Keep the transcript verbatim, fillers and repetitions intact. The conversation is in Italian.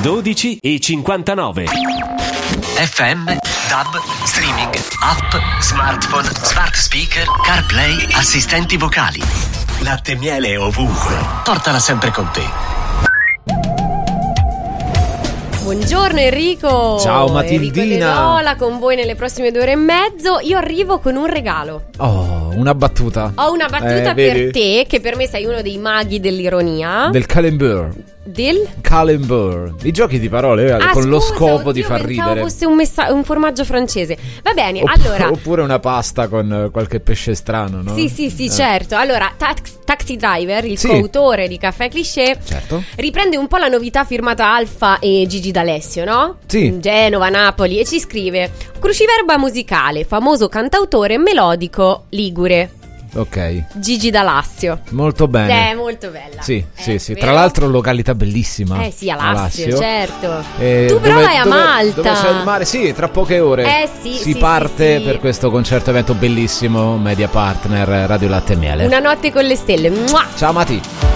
dodici e cinquantanove. F M, DAB, streaming, app, smartphone, smart speaker, CarPlay, assistenti vocali. Latte e miele ovunque. Portala sempre con te. Buongiorno Enrico. Ciao Matildina. Enrico De Nola con voi nelle prossime due ore e mezzo. Io arrivo con un regalo. Oh, una battuta. Ho una battuta eh, per vedi? te, che per me sei uno dei maghi dell'ironia. Del calembour. Del? Calembour. I giochi di parole eh, Ah, con scusa, lo scopo oddio, di far pensavo ridere. fosse un, messa- un formaggio francese. Va bene, Opp- allora. Oppure una pasta con eh, qualche pesce strano, no? Sì, sì, sì, Eh. certo. Allora, Tax- Taxi Driver, il Sì. coautore di Caffè Cliché, Certo. riprende un po' la novità firmata Alfa e Gigi D'Alessio, no? Sì. Genova, Napoli, e ci scrive: cruciverba musicale, famoso cantautore melodico ligure. Ok. Gigi D'Alessio. Molto bene. È molto bella. Sì, Eh, sì, sì. vero? Tra l'altro località bellissima. Eh sì, Alassio, certo. Eh, Tu però dove- vai a dove- Malta. Dove c'è il mare? Sì, tra poche ore. Eh sì, Si sì, parte sì, sì. per questo concerto evento bellissimo, Media Partner, Radio Latte e Miele. Una notte con le stelle. Mua! Ciao Mati.